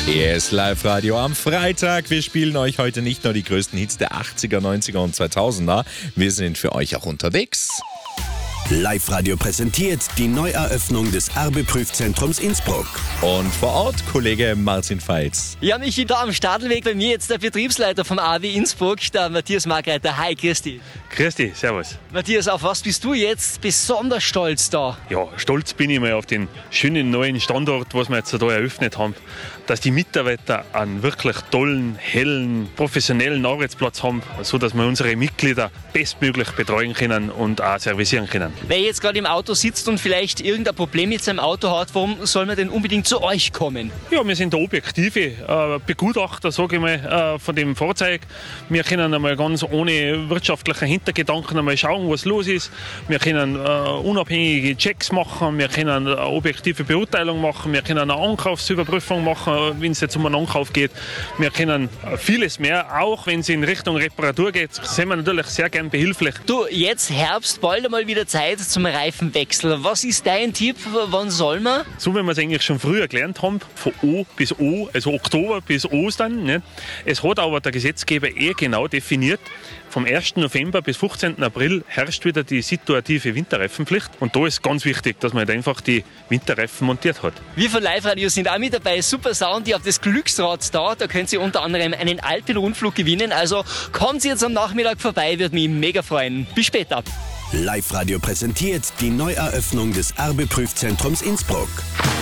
Yes, Live-Radio am Freitag. Wir spielen euch heute nicht nur die größten Hits der 80er, 90er und 2000er. Wir sind für euch auch unterwegs. Live-Radio präsentiert die Neueröffnung des Erbe-Prüfzentrums Innsbruck. Und vor Ort Kollege Martin Veits. Ja, Michi, da am Stadelweg bei mir jetzt der Betriebsleiter vom AW Innsbruck, der Matthias Markreiter. Hi, grüß dich. Grüß dich, servus. Matthias, auf was bist du jetzt besonders stolz da? Ja, stolz bin ich mal auf den schönen neuen Standort, was wir jetzt da eröffnet haben, dass die Mitarbeiter einen wirklich tollen, hellen, professionellen Arbeitsplatz haben, sodass wir unsere Mitglieder bestmöglich betreuen können und auch servicieren können. Wer jetzt gerade im Auto sitzt und vielleicht irgendein Problem mit seinem Auto hat, warum soll man denn unbedingt zu euch kommen? Ja, wir sind der objektive Begutachter, sage ich mal, von dem Fahrzeug. Wir können einmal ganz ohne wirtschaftlichen Hintergedanken einmal schauen, was los ist. Wir können unabhängige Checks machen, wir können eine objektive Beurteilung machen, wir können eine Ankaufsüberprüfung machen, wenn es jetzt um einen Ankauf geht. Wir können vieles mehr, auch wenn es in Richtung Reparatur geht, sind wir natürlich sehr gern behilflich. Du, jetzt Herbst, bald einmal wieder Zeit zum Reifenwechsel. Was ist dein Tipp? Wann soll man? So wie wir es eigentlich schon früher gelernt haben, von O bis O, also Oktober bis Ostern. Ne? Es hat aber der Gesetzgeber genau definiert, vom 1. November bis 15. April herrscht wieder die situative Winterreifenpflicht. Und da ist ganz wichtig, dass man halt einfach die Winterreifen montiert hat. Wir von Live-Radio sind auch mit dabei. Super Sound, ihr habt das Glücksrad da. Da könnt ihr unter anderem einen Alpenrundflug gewinnen. Also kommt jetzt am Nachmittag vorbei, würde mich mega freuen. Bis später. Live-Radio präsentiert die Neueröffnung des Erbe-Prüfzentrums Innsbruck.